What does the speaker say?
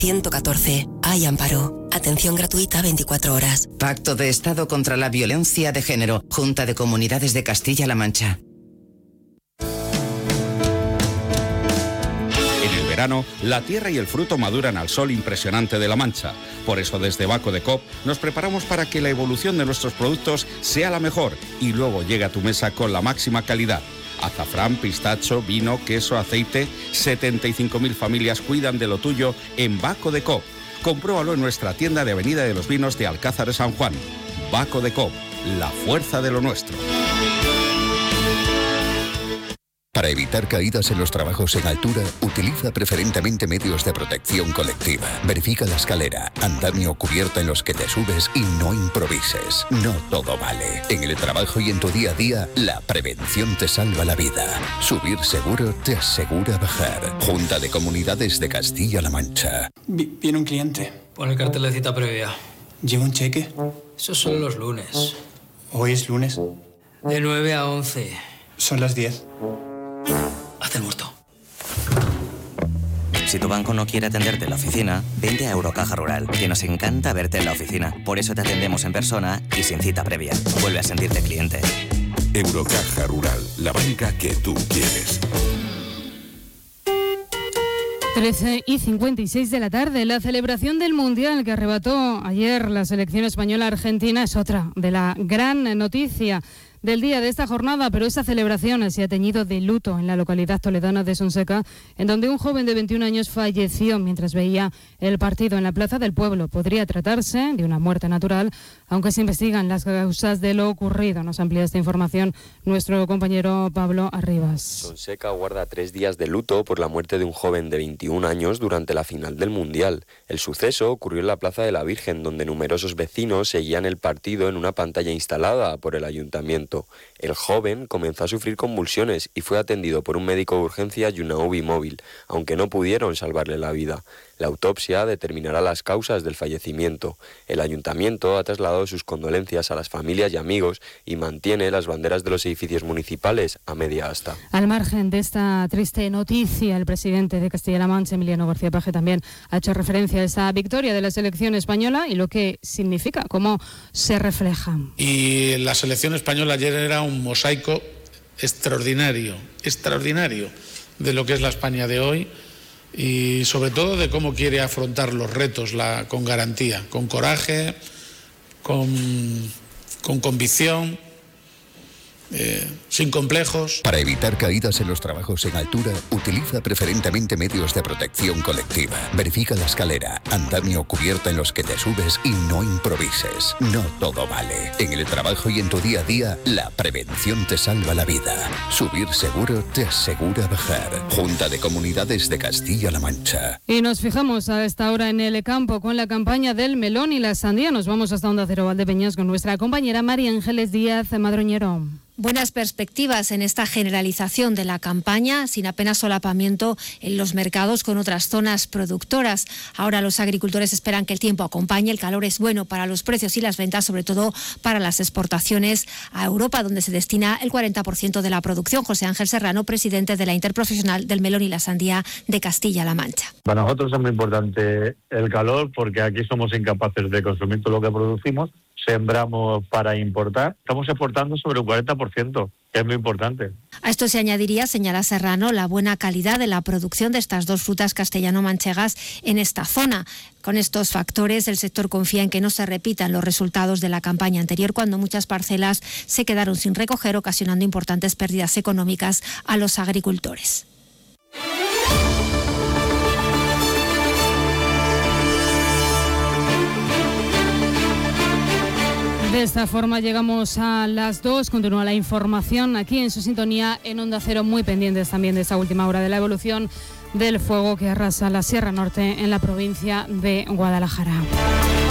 114. Hay amparo. Atención gratuita 24 horas. Pacto de Estado contra la Violencia de Género. Junta de Comunidades de Castilla-La Mancha. En el verano, la tierra y el fruto maduran al sol impresionante de La Mancha. Por eso desde Baco de Coop nos preparamos para que la evolución de nuestros productos sea la mejor y luego llegue a tu mesa con la máxima calidad. Azafrán, pistacho, vino, queso, aceite. 75.000 familias cuidan de lo tuyo en Baco de Coop. Compruébalo en nuestra tienda de Avenida de los Vinos de Alcázar de San Juan. Baco de Coop, la fuerza de lo nuestro. Para evitar caídas en los trabajos en altura, utiliza preferentemente medios de protección colectiva. Verifica la escalera, andamio o cubierta en los que te subes y no improvises. No todo vale. En el trabajo y en tu día a día, la prevención te salva la vida. Subir seguro te asegura bajar. Junta de Comunidades de Castilla-La Mancha. Viene un cliente. Pon el cartel de cita previa. ¿Lleva un cheque? Esos son los lunes. ¿Hoy es lunes? De 9 a 11. Son las 10. Haz el muerto. Si tu banco no quiere atenderte en la oficina, vente a Eurocaja Rural, que nos encanta verte en la oficina. Por eso te atendemos en persona y sin cita previa. Vuelve a sentirte cliente. Eurocaja Rural, la banca que tú quieres. 13:56 de la tarde. La celebración del Mundial que arrebató ayer la selección española Argentina es otra de la gran noticia del día de esta jornada, pero esa celebración se ha teñido de luto en la localidad toledana de Sonseca, en donde un joven de 21 años falleció mientras veía el partido en la Plaza del Pueblo. Podría tratarse de una muerte natural, aunque se investigan las causas de lo ocurrido. Nos amplía esta información nuestro compañero Pablo Arribas. Sonseca guarda 3 días de luto por la muerte de un joven de 21 años durante la final del Mundial. El suceso ocurrió en la Plaza de la Virgen, donde numerosos vecinos seguían el partido en una pantalla instalada por el ayuntamiento. El joven comenzó a sufrir convulsiones y fue atendido por un médico de urgencias y una UBI móvil, aunque no pudieron salvarle la vida. La autopsia determinará las causas del fallecimiento. El ayuntamiento ha trasladado sus condolencias a las familias y amigos y mantiene las banderas de los edificios municipales a media asta. Al margen de esta triste noticia, el presidente de Castilla-La Mancha, Emiliano García Paje, también ha hecho referencia a esta victoria de la selección española y lo que significa, cómo se refleja. Y la selección española ayer era un mosaico extraordinario de lo que es la España de hoy. Y sobre todo de cómo quiere afrontar los retos con garantía, con coraje, con convicción, sin complejos. Para evitar caídas en los trabajos en altura, utiliza preferentemente medios de protección colectiva. Verifica la escalera, andamio o cubierta en los que te subes y no improvises. No todo vale. En el trabajo y en tu día a día, la prevención te salva la vida. Subir seguro te asegura bajar. Junta de Comunidades de Castilla-La Mancha. Y nos fijamos a esta hora en el campo con la campaña del melón y la sandía. Nos vamos hasta Onda Cero Valdepeñas con nuestra compañera María Ángeles Díaz Madroñero. Buenas perspectivas en esta generalización de la campaña, sin apenas solapamiento en los mercados con otras zonas productoras. Ahora los agricultores esperan que el tiempo acompañe, el calor es bueno para los precios y las ventas, sobre todo para las exportaciones a Europa, donde se destina el 40% de la producción. José Ángel Serrano, presidente de la Interprofesional del Melón y la Sandía de Castilla-La Mancha. Para nosotros es muy importante el calor porque aquí somos incapaces de consumir todo lo que producimos. Sembramos para importar. Estamos exportando sobre un 40%, que es muy importante. A esto se añadiría, señala Serrano, la buena calidad de la producción de estas dos frutas castellano-manchegas en esta zona. Con estos factores, el sector confía en que no se repitan los resultados de la campaña anterior, cuando muchas parcelas se quedaron sin recoger, ocasionando importantes pérdidas económicas a los agricultores. De esta forma llegamos a las 2, continúa la información aquí en su sintonía en Onda Cero, muy pendientes también de esta última hora de la evolución del fuego que arrasa la Sierra Norte en la provincia de Guadalajara.